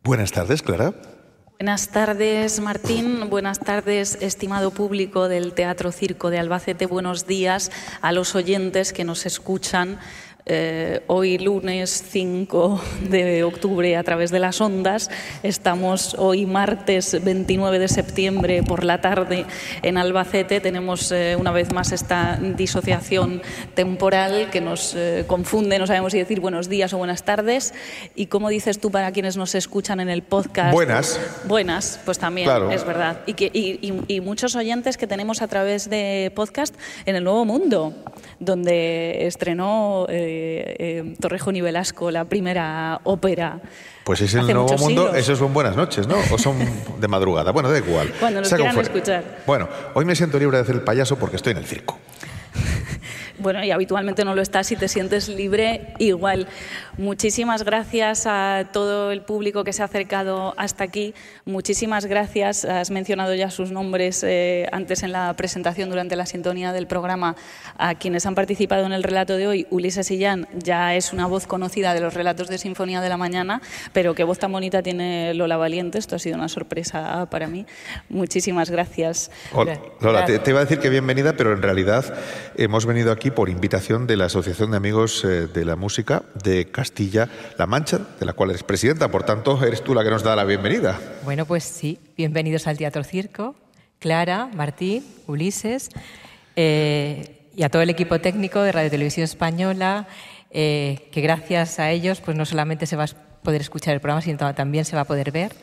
Buenas tardes, Clara. Buenas tardes, Martín. Buenas tardes, estimado público del Teatro Circo de Albacete. Buenos días a los oyentes que nos escuchan hoy lunes 5 de octubre a través de las ondas. Estamos hoy martes 29 de septiembre por la tarde en Albacete. Tenemos una vez más esta disociación temporal que nos confunde, no sabemos si decir buenos días o buenas tardes. Y como dices tú para quienes nos escuchan en el podcast. Buenas. Buenas, pues también, claro. Es verdad. Y muchos oyentes que tenemos a través de podcast en el Nuevo Mundo, donde estrenó Torrejón y Velasco la primera ópera. Pues es el Nuevo Mundo, esos son buenas noches, ¿no? O son de madrugada. Bueno, da igual. Cuando nos quieran escuchar. Bueno, hoy me siento libre de hacer el payaso porque estoy en el circo. Bueno, y habitualmente no lo estás y te sientes libre igual. Muchísimas gracias a todo el público que se ha acercado hasta aquí. Muchísimas gracias. Has mencionado ya sus nombres antes en la presentación durante la sintonía del programa a quienes han participado en el relato de hoy. Ulises Illán ya es una voz conocida de los relatos de Sinfonía de la Mañana, pero qué voz tan bonita tiene Lola Valiente. Esto ha sido una sorpresa para mí. Muchísimas gracias. Hola, Lola, te iba a decir que bienvenida, pero en realidad hemos venido aquí por invitación de la Asociación de Amigos de la Música de Castilla-La Mancha, de la cual eres presidenta. Por tanto, eres tú la que nos da la bienvenida. Bueno, pues sí, bienvenidos al Teatro Circo, Clara, Martín, Ulises, y a todo el equipo técnico de Radio Televisión Española, que gracias a ellos pues no solamente se va a poder escuchar el programa, sino también se va a poder ver.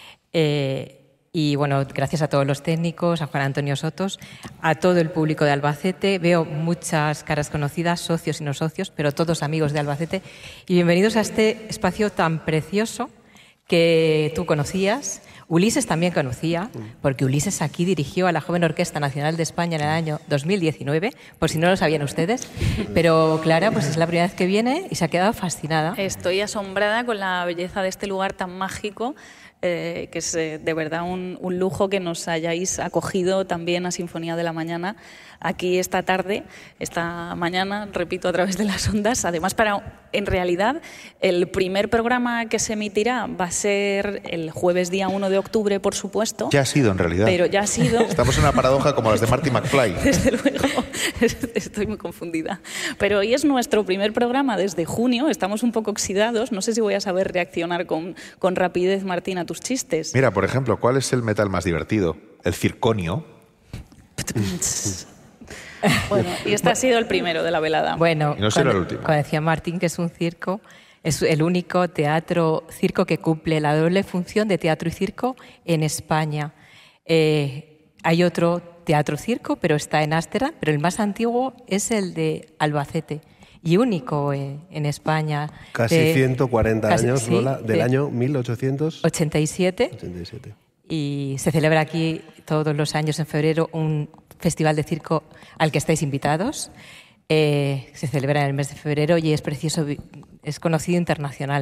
Y bueno, gracias a todos los técnicos, a Juan Antonio Sotos, a todo el público de Albacete. Veo muchas caras conocidas, socios y no socios, pero todos amigos de Albacete. Y bienvenidos a este espacio tan precioso que tú conocías. Ulises también conocía, porque Ulises aquí dirigió a la Joven Orquesta Nacional de España en el año 2019, por si no lo sabían ustedes. Pero Clara, pues es la primera vez que viene y se ha quedado fascinada. Estoy asombrada con la belleza de este lugar tan mágico. Que es de verdad un lujo que nos hayáis acogido también a Sinfonía de la Mañana aquí esta tarde, esta mañana, repito, a través de las ondas. Además, en realidad, el primer programa que se emitirá va a ser el jueves día 1 de octubre, por supuesto. Ya ha sido, en realidad. Pero ya ha sido. Estamos en una paradoja como las de Marty McFly. Desde luego, estoy muy confundida. Pero hoy es nuestro primer programa desde junio, estamos un poco oxidados. No sé si voy a saber reaccionar con rapidez, Martín, a tus chistes. Mira, por ejemplo, ¿cuál es el metal más divertido? El circonio. Bueno, y este ha sido el primero de la velada. Bueno, y no será el último. Como decía Martín, que es un circo, es el único teatro circo que cumple la doble función de teatro y circo en España. Hay otro teatro circo, pero está en Ámsterdam, pero el más antiguo es el de Albacete. Y único en España. Casi 140 años, sí, Lola, del año 1887. Y se celebra aquí todos los años en febrero un festival de circo al que estáis invitados. Se celebra en el mes de febrero y es precioso, es conocido internacionalmente.